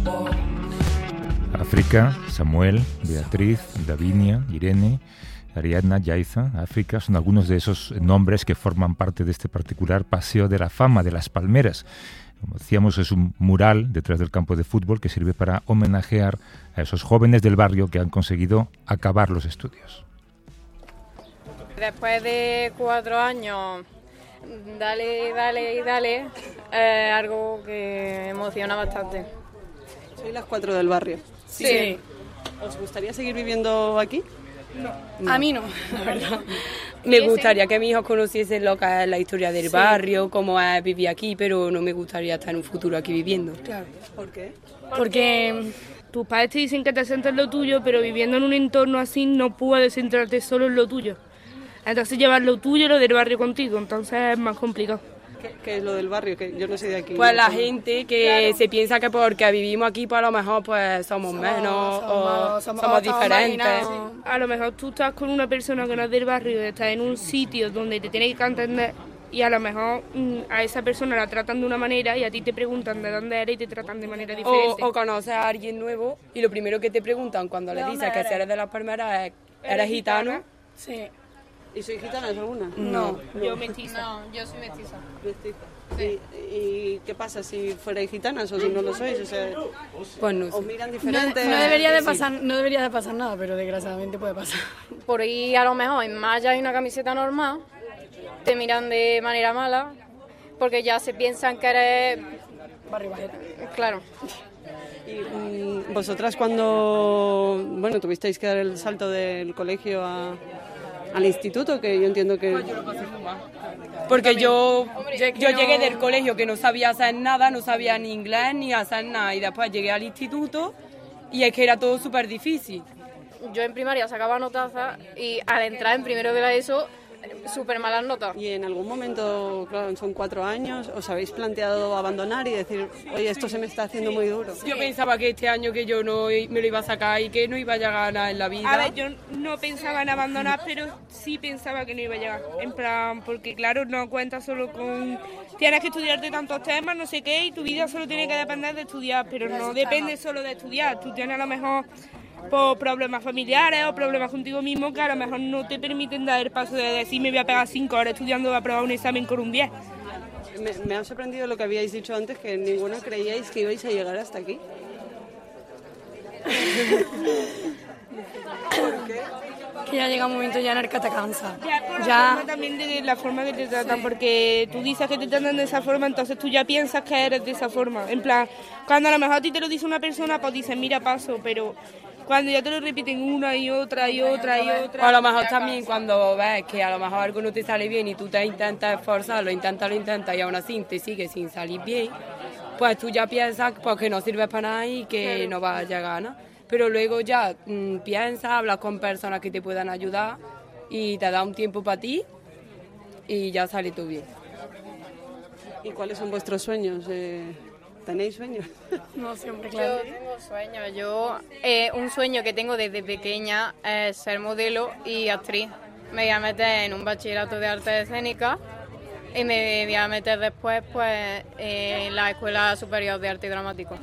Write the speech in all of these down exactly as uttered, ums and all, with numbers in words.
África, Samuel, Beatriz, Davinia, Irene, Ariadna, Yaiza, África, son algunos de esos nombres que forman parte de este particular Paseo de la Fama de las Palmeras. Como decíamos, es un mural detrás del campo de fútbol que sirve para homenajear a esos jóvenes del barrio que han conseguido acabar los estudios. Después de cuatro años, dale, dale y dale, es eh, algo que emociona bastante. ¿Sois las cuatro del barrio? Sí. sí. ¿Os gustaría seguir viviendo aquí? No. no. A mí no, la verdad. Me gustaría que mis hijos conociesen lo que es la historia del sí. barrio, cómo es vivir aquí, pero no me gustaría estar en un futuro aquí viviendo. Claro. ¿Por qué? Porque tus padres te dicen que te centres en lo tuyo, pero viviendo en un entorno así no puedes centrarte solo en lo tuyo. Entonces llevar lo tuyo y lo del barrio contigo, entonces es más complicado. ¿Qué, qué es lo del barrio? Que yo no sé de aquí. Pues la gente que claro. se piensa que porque vivimos aquí, pues a lo mejor pues somos, somos menos somos, o somos, somos diferentes. A lo mejor tú estás con una persona que no es del barrio, estás en un sitio donde te tienes que entender y a lo mejor a esa persona la tratan de una manera y a ti te preguntan de dónde eres y te tratan de manera diferente. O, o conoces a alguien nuevo y lo primero que te preguntan cuando le dices que si eres de las Palmeras es ¿eres gitano? Sí. ¿Y soy gitana alguna? No, no. Yo mestiza. No, yo soy mestiza. Mestiza. Sí. ¿Y, ¿Y qué pasa si fuerais gitanas o si no lo sois? O sea, pues no sé. ¿os miran diferente? No, no, debería de pasar, no debería de pasar nada, pero desgraciadamente puede pasar. Por ahí a lo mejor en malla y una camiseta normal te miran de manera mala porque ya se piensan que eres... barrio bajeta. Claro. Y vosotras cuando, bueno, tuvisteis que dar el salto del colegio a... al instituto, que yo entiendo que... Pues yo lo pasé muy mal. Porque yo, yo llegué del colegio que no sabía hacer nada, no sabía ni inglés ni hacer nada, y después llegué al instituto y es que era todo súper difícil. Yo en primaria sacaba notazas y al entrar en primero de la ESO, súper malas notas. Y en algún momento, claro, son cuatro años, ¿os habéis planteado abandonar y decir, oye, esto se me está haciendo muy duro? Yo pensaba que este año que yo no me lo iba a sacar y que no iba a llegar a nada en la vida. A ver, yo no pensaba en abandonar, pero sí pensaba que no iba a llegar. En plan, porque claro, no cuentas solo con... Tienes que estudiarte tantos temas, no sé qué, y tu vida solo tiene que depender de estudiar, pero no depende solo de estudiar. Tú tienes a lo mejor... por problemas familiares o problemas contigo mismo que a lo mejor no te permiten dar el paso de decir me voy a pegar cinco horas estudiando para aprobar un examen con un diez. Me, me ha sorprendido lo que habíais dicho antes, que ninguno creíais que ibais a llegar hasta aquí. ¿Por qué? Que ya llega un momento ya en el que te cansa. Ya, por ya... la forma también de la forma que te tratan, sí. Porque tú dices que te tratan de esa forma, entonces tú ya piensas que eres de esa forma. En plan, cuando a lo mejor a ti te lo dice una persona, pues dices, mira, paso, pero... cuando ya te lo repiten una y otra y otra y otra... O a lo mejor también cuando ves que a lo mejor algo no te sale bien y tú te intentas esforzar, lo intentas, lo intentas y aún así te sigue sin salir bien, pues tú ya piensas pues, que no sirves para nada y que claro. no vas a llegar, ¿no? Pero luego ya mmm, piensas, hablas con personas que te puedan ayudar y te da un tiempo para ti y ya sale todo bien. ¿Y cuáles son vuestros sueños? Eh... ¿Tenéis sueños? No, siempre, claro. Yo tengo sueños. Yo, eh, un sueño que tengo desde pequeña es ser modelo y actriz. Me voy a meter en un bachillerato de artes escénicas y me voy a meter después pues, en la Escuela Superior de Arte Dramático.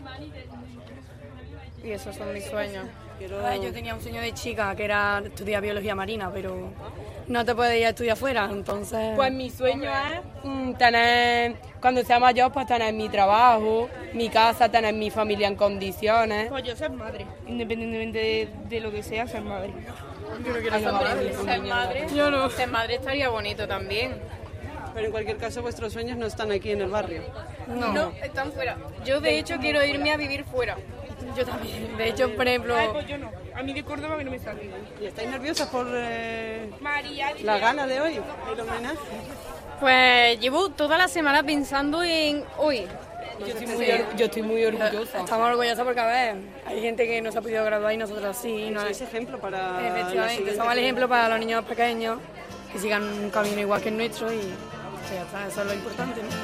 Y esos son mis sueños. Quiero... Yo tenía un sueño de chica que era estudiar biología marina, pero no te puedes ir a estudiar afuera, entonces... Pues mi sueño es mm, tener, cuando sea mayor, pues tener mi trabajo, mi casa, tener mi familia en condiciones. Pues yo ser madre, independientemente de, de lo que sea, ser madre. Yo no quiero ser madre. Ser madre, yo no. Ser madre estaría bonito también. Pero en cualquier caso vuestros sueños no están aquí en el barrio. No, no están fuera. Yo de hecho quiero irme a vivir fuera. Yo también. De hecho, por ejemplo... Ay, pues yo no. A mí de Córdoba que no me sale. ¿Y estáis nerviosas por eh, María, la gala de hoy? ¿El homenaje? Pues llevo toda la semana pensando en hoy. Yo estoy muy, yo estoy muy orgullosa. Estamos orgullosos porque, a ver, hay gente que no se ha podido graduar y nosotros sí. No es ejemplo para... Efectivamente, somos el ejemplo para los niños pequeños que sigan un camino igual que el nuestro y ya está, eso es lo importante, ¿no?